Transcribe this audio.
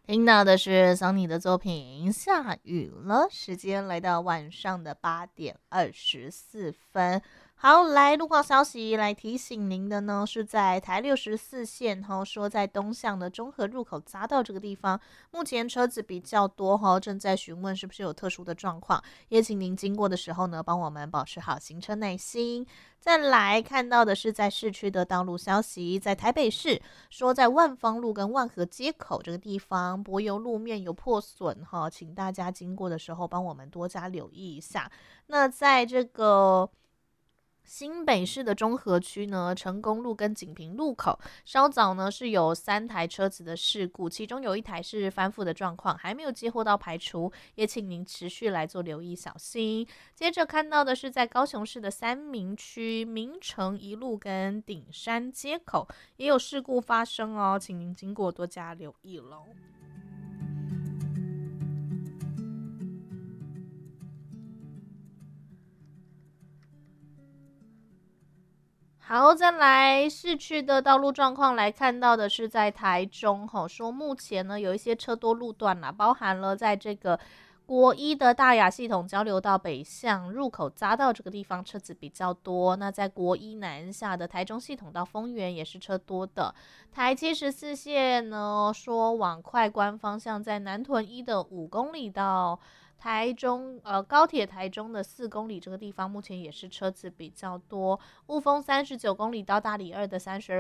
听到的是桑尼的作品《下雨了》，时间来到晚上的8:24。好，来路况消息来提醒您的呢，是在台64线说在东向的中和入口匝道这个地方，目前车子比较多正在询问是不是有特殊的状况，也请您经过的时候呢，帮我们保持好行车耐心。再来看到的是在市区的道路消息，在台北市说在万芳路跟万和街口这个地方，柏油路面有破损请大家经过的时候帮我们多加留意一下。那在这个新北市的中和区呢，成功路跟锦屏路口，稍早呢是有3台车子的事故，其中有1台是翻覆的状况，还没有接获到排除，也请您持续来做留意，小心。接着看到的是在高雄市的三民区民城一路跟顶山街口也有事故发生哦，请您经过多加留意喽。好，再来市区的道路状况来看到的是在台中说目前呢有一些车多路段啦，包含了在这个国一的大雅系统交流道北向入口匝道这个地方车子比较多，那在国一南下的台中系统到丰原也是车多的。台74线呢说往快关方向在南屯一的5公里到台中高铁台中的4公里这个地方目前也是车子比较多。雾峰39公里到大里2的32